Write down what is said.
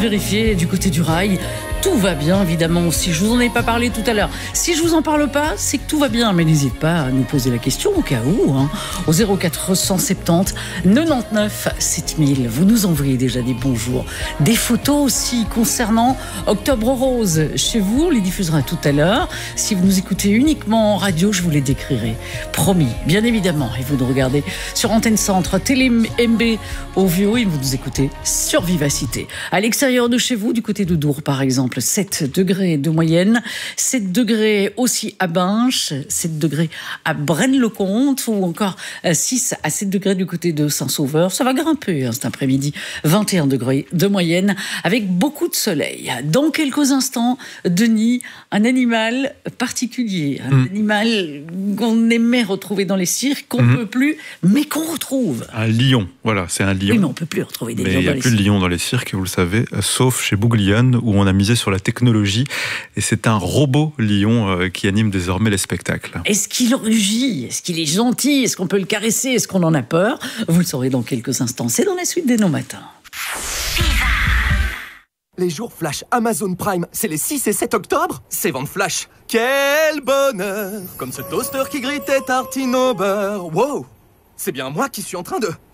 vérifier du côté du rail. Tout va bien, évidemment. Si je vous en ai pas parlé tout à l'heure, si je vous en parle pas, c'est que tout va bien. Mais n'hésitez pas à nous poser la question au cas où, au 0470 99 7000. Vous nous envoyez déjà des bonjours, des photos aussi concernant Octobre Rose. Chez vous, on les diffusera tout à l'heure. Si vous nous écoutez uniquement en radio, je vous les décrirai. Promis, bien évidemment. Et vous nous regardez sur Antenne Centre, Télé MB au Vieux, et vous nous écoutez sur Vivacité. À l'extérieur de chez vous, du côté de Dour par exemple, 7 degrés de moyenne, 7 degrés aussi à Binche, 7 degrés à Braine-le-Comte ou encore 6 à 7 degrés du côté de Saint-Sauveur. Ça va grimper cet après-midi, 21 degrés de moyenne avec beaucoup de soleil. Dans quelques instants, Denis, un animal particulier, un animal qu'on aimait retrouver dans les cirques, qu'on ne peut plus, mais qu'on retrouve. Un lion, voilà, c'est un lion. Oui, mais on ne peut plus retrouver des lions dans les cirques. Mais il n'y a plus de lions dans les cirques, vous le savez, sauf chez Bouglione, où on a misé sur la technologie. Et c'est un robot lion qui anime désormais les spectacles. Est-ce qu'il rugit? Est-ce qu'il est gentil? Est-ce qu'on peut le caresser? Est-ce qu'on en a peur? Vous le saurez dans quelques instants. C'est dans la suite des Nos Matins. Les jours flash Amazon Prime, c'est les 6 et 7 octobre. C'est vente flash. Quel bonheur! Comme ce toaster qui grille tes tartines au beurre. Wow! C'est bien moi qui suis en train de...